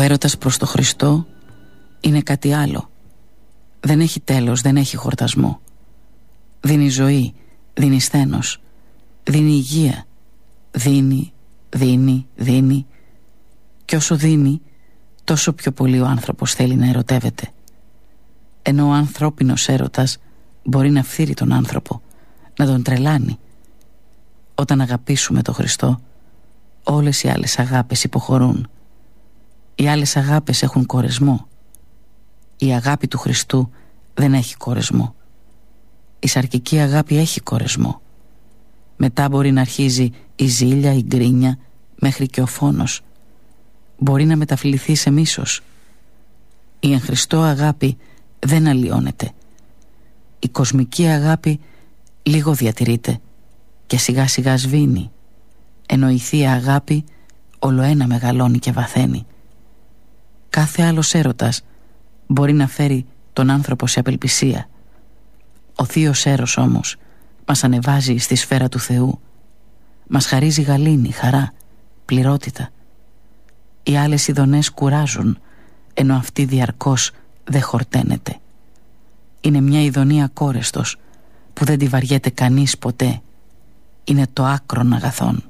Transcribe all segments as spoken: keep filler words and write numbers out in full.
έρωτας προς το Χριστό είναι κάτι άλλο. Δεν έχει τέλος, δεν έχει χορτασμό. Δίνει ζωή, δίνει σθένος, δίνει υγεία. Δίνει, δίνει, δίνει. Και όσο δίνει, τόσο πιο πολύ ο άνθρωπος θέλει να ερωτεύεται. Ενώ ο ανθρώπινος έρωτας μπορεί να φθείρει τον άνθρωπο, να τον τρελάνει. Όταν αγαπήσουμε τον Χριστό, όλες οι άλλες αγάπες υποχωρούν. Οι άλλες αγάπες έχουν κορεσμό. Η αγάπη του Χριστού δεν έχει κορεσμό. Η σαρκική αγάπη έχει κορεσμό. Μετά μπορεί να αρχίζει η ζήλια, η γκρίνια, μέχρι και ο φόνος. Μπορεί να μεταφληθεί σε μίσος. Η εν Χριστώ αγάπη δεν αλλοιώνεται. Η κοσμική αγάπη λίγο διατηρείται και σιγά σιγά σβήνει, ενώ η θεία αγάπη ολοένα μεγαλώνει και βαθαίνει. Κάθε άλλος έρωτας μπορεί να φέρει τον άνθρωπο σε απελπισία. Ο θείος έρος όμως μας ανεβάζει στη σφαίρα του Θεού. Μας χαρίζει γαλήνη, χαρά, πληρότητα. Οι άλλες ειδονές κουράζουν, ενώ αυτή διαρκώς δεν χορταίνεται. Είναι μια ειδονή ακόρεστος που δεν τη βαριέται κανείς ποτέ. Είναι το άκρον αγαθόν.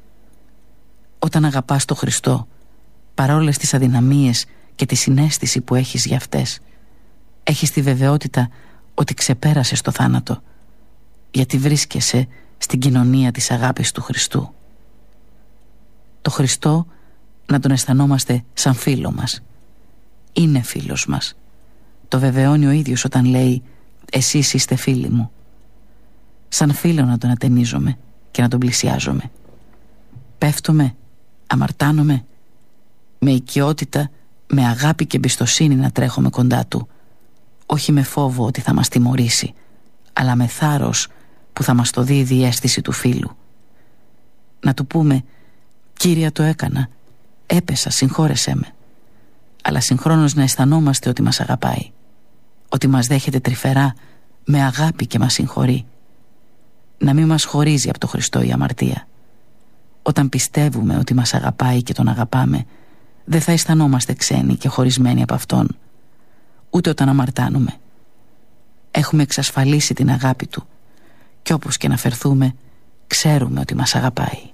Όταν αγαπάς τον Χριστό, παρόλες τις αδυναμίες και τη συναίσθηση που έχεις για αυτές, έχεις τη βεβαιότητα ότι ξεπέρασες το θάνατο, γιατί βρίσκεσαι στην κοινωνία της αγάπης του Χριστού. Το Χριστό να τον αισθανόμαστε σαν φίλο μας. Είναι φίλος μας. Το βεβαιώνει ο ίδιος όταν λέει «Εσείς είστε φίλοι μου». Σαν φίλο να τον ατενίζομαι και να τον πλησιάζομαι. Πέφτομαι, αμαρτάνομαι, με οικειότητα, με αγάπη και εμπιστοσύνη να τρέχομαι κοντά του, όχι με φόβο ότι θα μας τιμωρήσει, αλλά με θάρρος που θα μας το δίδει η αίσθηση του φίλου. Να του πούμε «Κύριε, το έκανα, έπεσα, συγχώρεσέ με», αλλά συγχρόνως να αισθανόμαστε ότι μας αγαπάει, ότι μας δέχεται τρυφερά με αγάπη και μας συγχωρεί. Να μην μας χωρίζει από το Χριστό η αμαρτία. Όταν πιστεύουμε ότι μας αγαπάει και τον αγαπάμε, δεν θα αισθανόμαστε ξένοι και χωρισμένοι από Αυτόν, ούτε όταν αμαρτάνουμε. Έχουμε εξασφαλίσει την αγάπη Του και όπως και να φερθούμε, ξέρουμε ότι μας αγαπάει.